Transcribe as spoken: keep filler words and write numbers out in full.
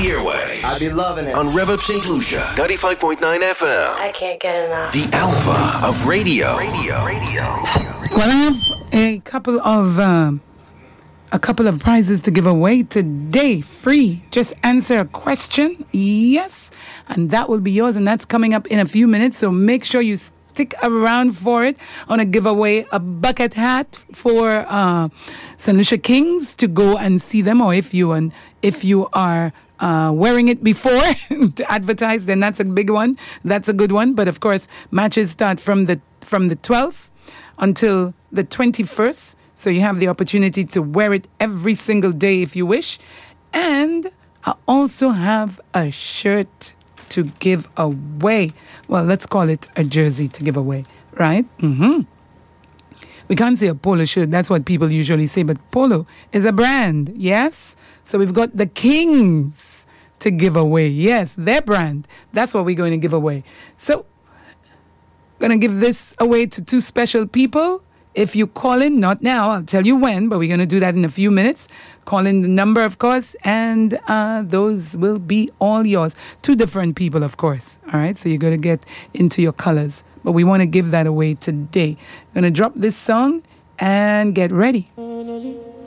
the airway. I be loving it. On Rev Up Saint Lucia, ninety-five point nine F M. I can't get enough. The alpha of radio. Radio. Radio. Well, I have a couple of um, a couple of prizes to give away today, free. Just answer a question, yes, and that will be yours, and that's coming up in a few minutes. So make sure you stick around for it. I want to give away a bucket hat for uh, Saint Lucia Kings to go and see them, or if you and if you are uh, wearing it before to advertise, then that's a big one. That's a good one. But of course, matches start from the from the twelfth until the twenty-first. So you have the opportunity to wear it every single day if you wish. And I also have a shirt to give away. Well, let's call it a jersey to give away, right? Mm-hmm. We can't say a polo shirt. That's what people usually say. But polo is a brand, yes? So we've got the Kings to give away. Yes, their brand. That's what we're going to give away. So going to give this away to two special people. If you call in, not now, I'll tell you when, but we're going to do that in a few minutes. Call in the number, of course, and uh, those will be all yours. Two different people, of course. All right, so you're going to get into your colors. But we want to give that away today. I'm going to drop this song and get ready.